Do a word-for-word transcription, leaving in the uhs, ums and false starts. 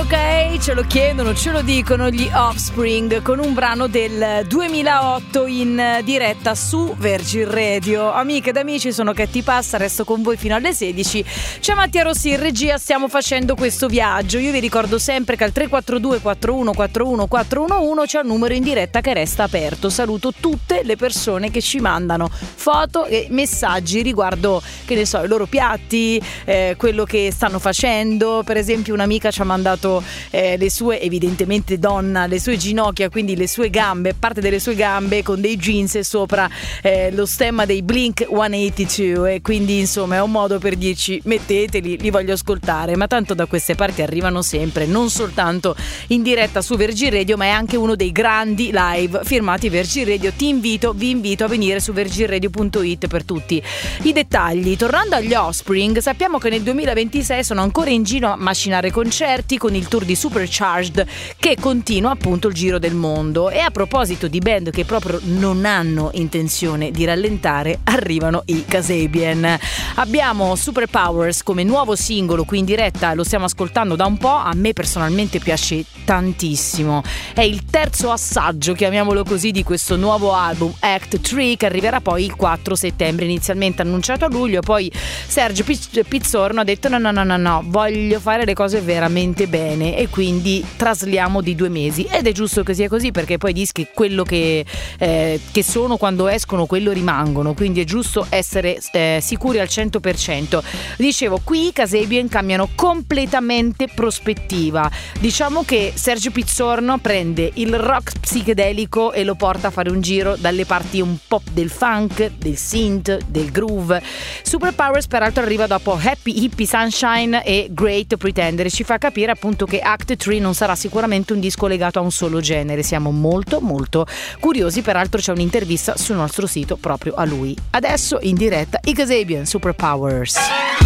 Ok, ce lo chiedono, ce lo dicono gli Offspring con un brano del duemilaotto in diretta su Virgin Radio. Amiche ed amici, sono Katy Passa, resto con voi fino alle sedici. C'è Mattia Rossi in regia, stiamo facendo questo viaggio. Io vi ricordo sempre che al tre quattro due quattro uno quattro uno quattro uno uno c'è un numero in diretta che resta aperto. Saluto tutte le persone che ci mandano foto e messaggi riguardo, che ne so, i loro piatti, eh, quello che stanno facendo. Per esempio un'amica ci ha mandato eh, le sue, evidentemente donna, le sue ginocchia, quindi le sue gambe, parte delle sue gambe con dei jeans e sopra eh, lo stemma dei Blink centottantadue, e quindi insomma è un modo per dirci metteteli, li voglio ascoltare. Ma tanto da queste parti arrivano sempre, non soltanto in diretta su Virgin Radio, ma è anche uno dei grandi live firmati Virgin Radio. Ti invito, vi invito a venire su virgin radio punto it per tutti i dettagli. Tornando agli Offspring, sappiamo che nel duemilaventisei sono ancora in giro a macinare concerti con il tour di Supercharged, che continua appunto il giro del mondo. E a proposito di band che proprio non hanno intenzione di rallentare, arrivano i Kasabian. Abbiamo Superpowers come nuovo singolo qui in diretta, lo stiamo ascoltando da un po', a me personalmente piace tantissimo. È il terzo assaggio, chiamiamolo così, di questo nuovo album Act tre, che arriverà poi il quattro settembre, inizialmente annunciato a luglio. Poi Sergio Pizzorno ha detto no no no no no, voglio fare le cose veramente bene, e quindi trasliamo di due mesi, ed è giusto che sia così, perché poi i dischi, quello che, eh, che sono quando escono, quello rimangono, quindi è giusto essere eh, sicuri al cento per cento. Dicevo, qui i Kasabian cambiano completamente prospettiva. Diciamo che Sergio Pizzorno prende il rock psichedelico e lo porta a fare un giro dalle parti un po' del funk, del synth, del groove. Superpowers peraltro arriva dopo Happy Hippie Sunshine e Great Pretender, ci fa capire appunto che Act tre non sarà sicuramente un disco legato a un solo genere. Siamo molto molto curiosi, peraltro c'è un'intervista sul nostro sito proprio a lui. Adesso in diretta i Kasabian, Superpowers.